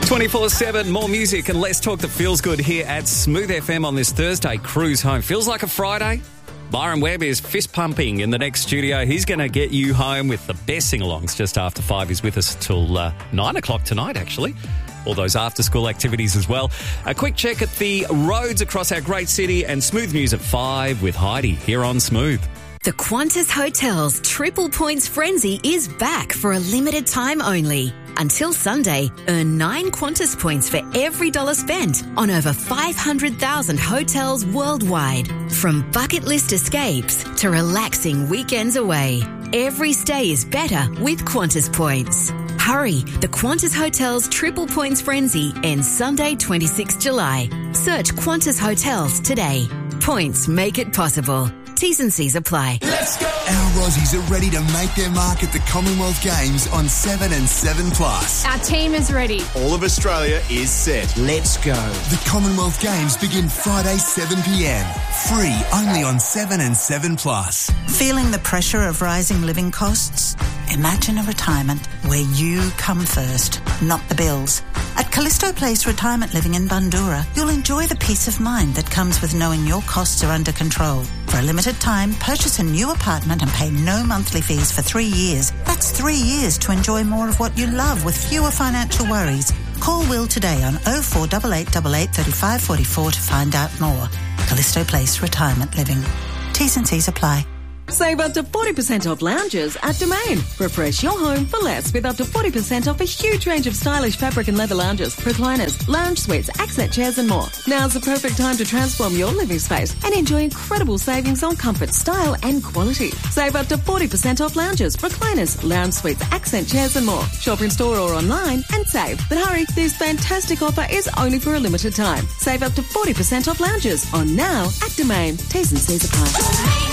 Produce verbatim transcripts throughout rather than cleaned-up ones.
twenty-four seven, more music and less talk that feels good here at Smooth F M on this Thursday cruise home. Feels like a Friday. Byron Webb is fist pumping in the next studio. He's going to get you home with the best sing-alongs just after five. He's with us till uh, nine o'clock tonight, actually. All those after-school activities as well. A quick check at the roads across our great city and Smooth News at five with Heidi here on Smooth. The Qantas Hotels Triple Points Frenzy is back for a limited time only. Until Sunday, earn nine Qantas points for every dollar spent on over five hundred thousand hotels worldwide. From bucket list escapes to relaxing weekends away, every stay is better with Qantas points. Hurry, the Qantas Hotels Triple Points Frenzy ends Sunday, twenty-sixth of July. Search Qantas Hotels today. Points make it possible. T's and C's apply. Let's go! Our Aussies are ready to make their mark at the Commonwealth Games on seven and seven plus. Our team is ready. All of Australia is set. Let's go. The Commonwealth Games begin Friday, seven p.m. Free only on seven and seven plus. Feeling the pressure of rising living costs? Imagine a retirement where you come first, not the bills. At Callisto Place Retirement Living in Bundoora, you'll enjoy the peace of mind that comes with knowing your costs are under control. For a limited time, purchase a new apartment and pay no monthly fees for three years. That's three years to enjoy more of what you love with fewer financial worries. Call Will today on oh four eight eight eight eight, three five four four to find out more. Callisto Place Retirement Living. T's and C's apply. Save up to forty percent off lounges at Domain. Refresh your home for less with up to forty percent off a huge range of stylish fabric and leather lounges, recliners, lounge suites, accent chairs and more. Now's the perfect time to transform your living space and enjoy incredible savings on comfort, style and quality. Save up to forty percent off lounges, recliners, lounge suites, accent chairs and more. Shop in store or online and save. But hurry, this fantastic offer is only for a limited time. Save up to forty percent off lounges on now at Domain. T's and C's apply.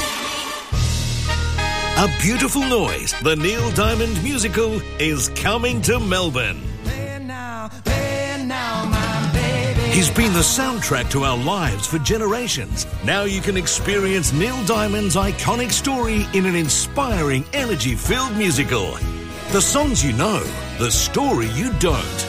A Beautiful Noise, the Neil Diamond musical, is coming to Melbourne. He's been the soundtrack to our lives for generations. Now you can experience Neil Diamond's iconic story in an inspiring, energy-filled musical. The songs you know, the story you don't.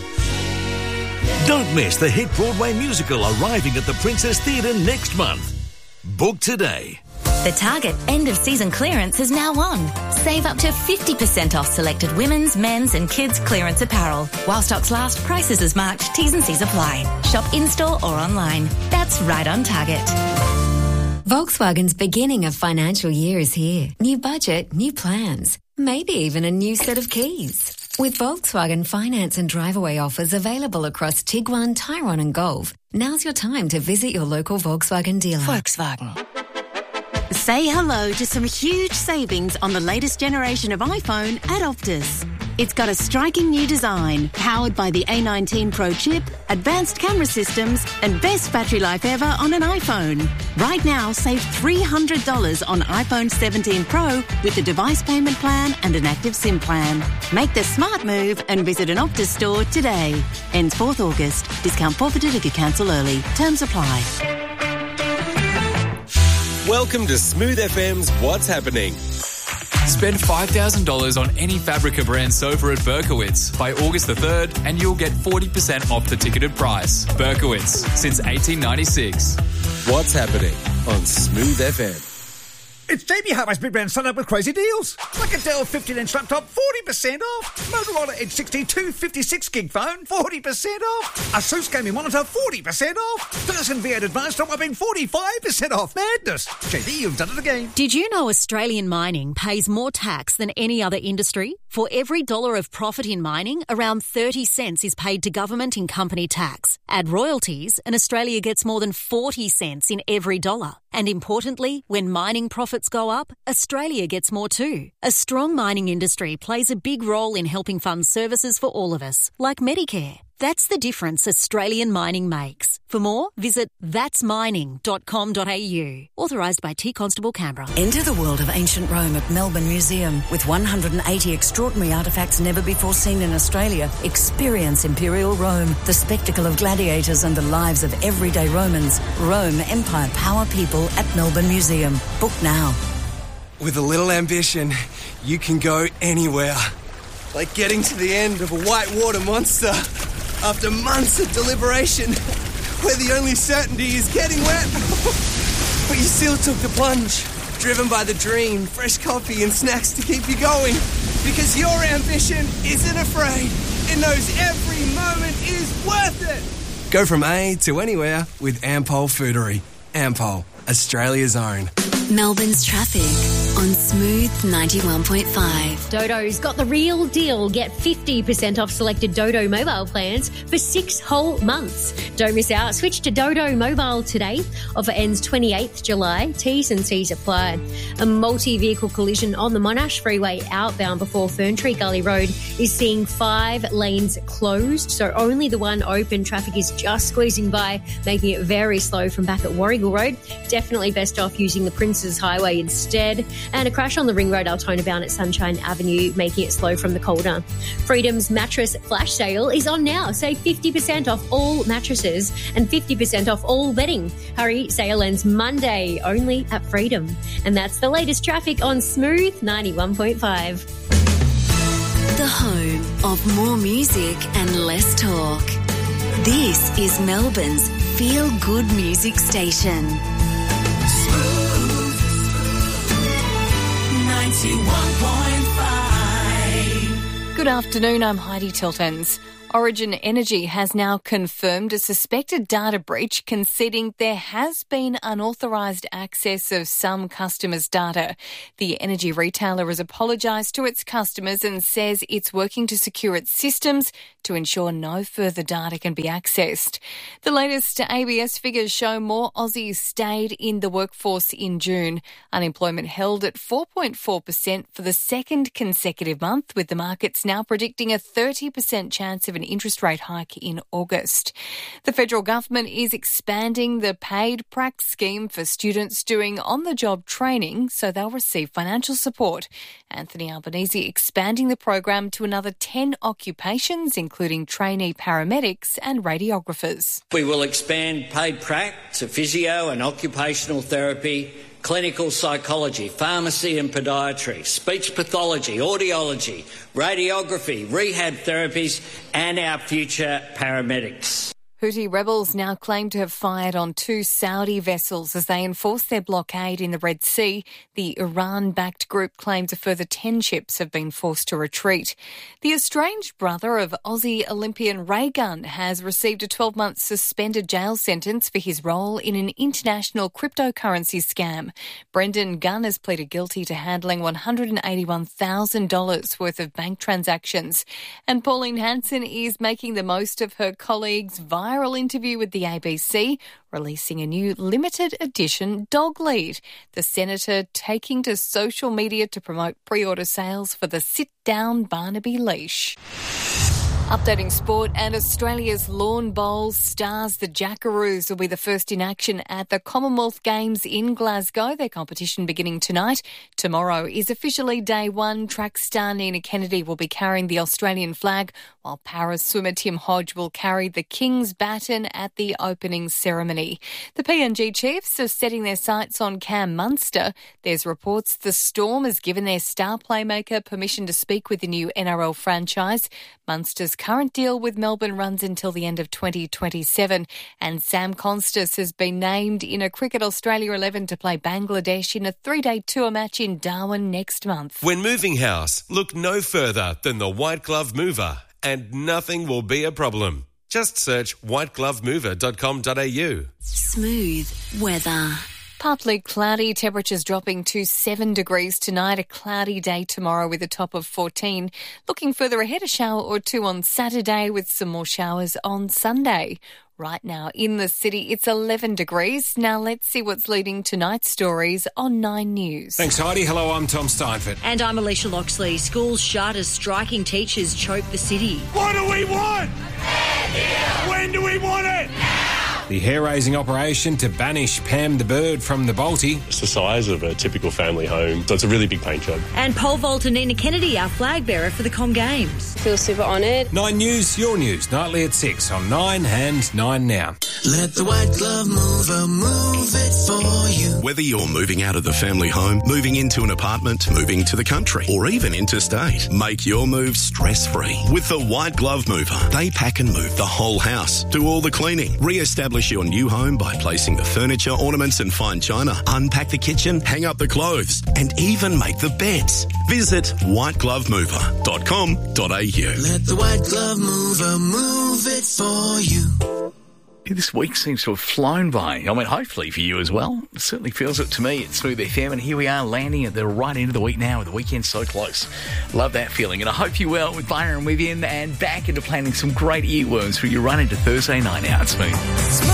Don't miss the hit Broadway musical arriving at the Princess Theatre next month. Book today. The Target end-of-season clearance is now on. Save up to fifty percent off selected women's, men's and kids' clearance apparel. While stocks last, prices as marked, T's and C's apply. Shop in-store or online. That's right on Target. Volkswagen's beginning of financial year is here. New budget, new plans. Maybe even a new set of keys. With Volkswagen finance and drive-away offers available across Tiguan, Tyrone and Golf, now's your time to visit your local Volkswagen dealer. Volkswagen. Say hello to some huge savings on the latest generation of iPhone at Optus. It's got a striking new design, powered by the A nineteen Pro chip, advanced camera systems, and best battery life ever on an iPhone. Right now, save three hundred dollars on iPhone seventeen Pro with the device payment plan and an active SIM plan. Make the smart move and visit an Optus store today. Ends fourth of August. Discount forfeited if you cancel early. Terms apply. Welcome to Smooth F M's What's Happening. Spend five thousand dollars on any Fabrica brand sofa at Berkowitz by August the third and you'll get forty percent off the ticketed price. Berkowitz, since eighteen ninety-six. What's Happening on Smooth F M. It's J B Hi-Fi's Big Brand Sun Up with crazy deals. Like a Dell fifteen inch laptop, forty percent off. Motorola Edge sixty two fifty-six gig phone, forty percent off. Asus gaming monitor, forty percent off. Dyson V eight Advanced top upping, forty-five percent off. Madness. J B, you've done it again. Did you know Australian mining pays more tax than any other industry? For every dollar of profit in mining, around thirty cents is paid to government in company tax. Add royalties, and Australia gets more than forty cents in every dollar. And importantly, when mining profits go up, Australia gets more too. A strong mining industry plays a big role in helping fund services for all of us, like Medicare. That's the difference Australian mining makes. For more, visit thats mining dot com dot a u. Authorised by T Constable Canberra. Enter the world of ancient Rome at Melbourne Museum. With one hundred eighty extraordinary artefacts never before seen in Australia, experience Imperial Rome, the spectacle of gladiators and the lives of everyday Romans. Rome, Empire, Power, People at Melbourne Museum. Book now. With a little ambition, you can go anywhere. Like getting to the end of a whitewater monster. After months of deliberation, where the only certainty is getting wet. But you still took the plunge, driven by the dream, fresh coffee and snacks to keep you going. Because your ambition isn't afraid. It knows every moment is worth it. Go from A to anywhere with Ampol Foodery. Ampol, Australia's own. Melbourne's traffic on Smooth ninety-one point five. Dodo's got the real deal. Get fifty percent off selected Dodo mobile plans for six whole months. Don't miss out. Switch to Dodo Mobile today. Offer ends twenty-eighth of July. T's and C's apply. A multi-vehicle collision on the Monash Freeway outbound before Ferntree Gully Road is seeing five lanes closed, so only the one open. Traffic is just squeezing by, making it very slow from back at Warrigal Road. Definitely best off using the Prince's Highway instead. And a crash on the Ring Road Altona bound at Sunshine Avenue, making it slow from the Calder. Freedom's mattress flash sale is on now. Save fifty percent off all mattresses and fifty percent off all bedding. Hurry, sale ends Monday only at Freedom. And that's the latest traffic on Smooth ninety-one point five. The home of more music and less talk. This is Melbourne's feel-good music station. ninety-one point five. Good afternoon, I'm Heidi Tiltons. Origin Energy has now confirmed a suspected data breach, conceding there has been unauthorised access of some customers' data. The energy retailer has apologised to its customers and says it's working to secure its systems to ensure no further data can be accessed. The latest A B S figures show more Aussies stayed in the workforce in June. Unemployment held at four point four percent for the second consecutive month, with the markets now predicting a thirty percent chance of an interest rate hike in August. The federal government is expanding the paid prac scheme for students doing on-the-job training, so they'll receive financial support. Anthony Albanese expanding the program to another ten occupations, including trainee paramedics and radiographers. We will expand paid prac to physio and occupational therapy, clinical psychology, pharmacy and podiatry, speech pathology, audiology, radiography, rehab therapies and our future paramedics. Houthi rebels now claim to have fired on two Saudi vessels as they enforce their blockade in the Red Sea. The Iran-backed group claims a further ten ships have been forced to retreat. The estranged brother of Aussie Olympian Ray Gunn has received a twelve-month suspended jail sentence for his role in an international cryptocurrency scam. Brendan Gunn has pleaded guilty to handling one hundred eighty-one thousand dollars worth of bank transactions. And Pauline Hanson is making the most of her colleague's viral interview with the A B C, releasing a new limited edition dog lead. The Senator taking to social media to promote pre-order sales for the sit-down Barnaby leash. Updating sport, and Australia's lawn bowls stars, the Jackaroos, will be the first in action at the Commonwealth Games in Glasgow. Their competition beginning tonight. Tomorrow is officially day one. Track star Nina Kennedy will be carrying the Australian flag, while para swimmer Tim Hodge will carry the King's baton at the opening ceremony. The P N G Chiefs are setting their sights on Cam Munster. There's reports the Storm has given their star playmaker permission to speak with the new N R L franchise. Munster's current deal with Melbourne runs until the end of twenty twenty-seven, and Sam Constas has been named in a Cricket Australia eleven to play Bangladesh in a three-day tour match in Darwin next month. When moving house, look no further than the White Glove Mover, and nothing will be a problem. Just search white glove mover dot com dot a u. Smooth weather. Partly cloudy, temperatures dropping to seven degrees tonight, a cloudy day tomorrow with a top of fourteen. Looking further ahead, a shower or two on Saturday with some more showers on Sunday. Right now in the city, it's eleven degrees. Now let's see what's leading tonight's stories on Nine News. Thanks, Heidi. Hello, I'm Tom Steinford. And I'm Alicia Loxley. Schools shut as striking teachers choke the city. What do we want? When do we want it? The hair-raising operation to banish Pam the bird from the Balti. It's the size of a typical family home, so it's a really big paint job. And pole vaulter Nina Kennedy, our flag bearer for the Com Games. Feel super honoured. Nine News, your news, nightly at six on Nine and Nine Now. Let the White Glove Mover move it for you. Whether you're moving out of the family home, moving into an apartment, moving to the country, or even interstate, make your move stress-free with the White Glove Mover. They pack and move the whole house, do all the cleaning, re-establish your new home by placing the furniture, ornaments and fine china, unpack the kitchen, hang up the clothes, and even make the beds. Visit white glove mover dot com dot a u. Let the White Glove Mover move it for you. This week seems to have flown by. I mean, hopefully for you as well. It certainly feels it to me at Smooth F M, and here we are landing at the right end of the week now with the weekend so close. Love that feeling, and I hope you're well with Byron Vivian and back into planning some great earworms for your run into Thursday night now at Smooth.